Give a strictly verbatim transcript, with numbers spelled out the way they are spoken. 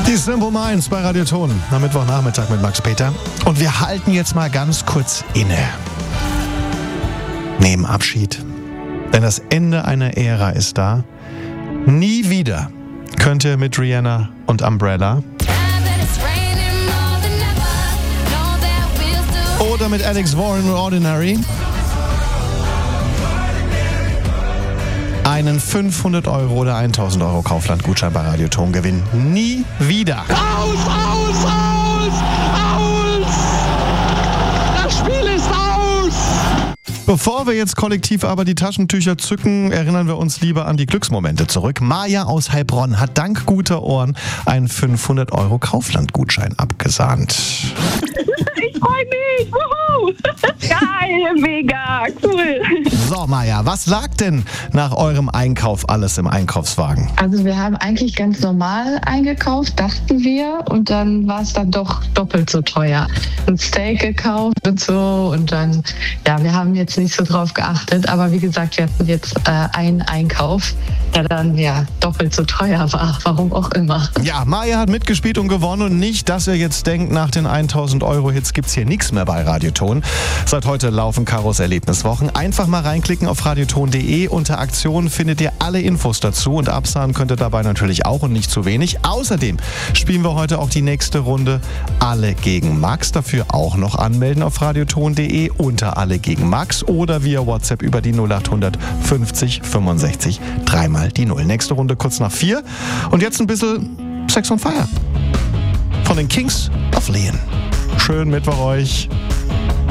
Die Simple Minds bei Radio Ton am Mittwochnachmittag mit Max Peter. Und wir halten jetzt mal ganz kurz inne. Nehmen Abschied. Denn das Ende einer Ära ist da. Nie wieder könnt ihr mit Rihanna und Umbrella oder mit Alex Warren und Ordinary einen fünfhundert Euro oder tausend Euro Kaufland-Gutschein bei Radio Ton gewinnen. Nie wieder. Aus, aus, aus, aus! Das Spiel ist aus! Bevor wir jetzt kollektiv aber die Taschentücher zücken, erinnern wir uns lieber an die Glücksmomente zurück. Maja aus Heilbronn hat dank guter Ohren einen fünfhundert Euro Kaufland-Gutschein abgesahnt. Ich freue mich! Wuhu! Geil, mega, cool! So, Maja, was lag denn nach eurem Einkauf alles im Einkaufswagen? Also wir haben eigentlich ganz normal eingekauft, dachten wir. Und dann war es dann doch doppelt so teuer. Ein Steak gekauft und so. Und dann, ja, wir haben jetzt nicht so drauf geachtet. Aber wie gesagt, wir hatten jetzt äh, einen Einkauf, der dann ja doppelt so teuer war. Warum auch immer. Ja, Maja hat mitgespielt und gewonnen. Und nicht, dass ihr jetzt denkt, nach den tausend Euro Hits gibt's hier nichts mehr bei Radio Ton. Seit heute laufen Karos Erlebniswochen. Einfach mal reinklicken auf radioton punkt de. Unter Aktionen findet ihr alle Infos dazu. Und absahnen könnt ihr dabei natürlich auch und nicht zu wenig. Außerdem spielen wir heute auch die nächste Runde Alle gegen Max. Dafür auch noch anmelden auf radioton punkt de unter Alle gegen Max oder via WhatsApp über die null acht fünfzig fünfundsechzig dreimal die Null. Nächste Runde kurz nach vier. Und jetzt ein bisschen Sex on Fire von den Kings of Leon. Schönen Mittwoch euch.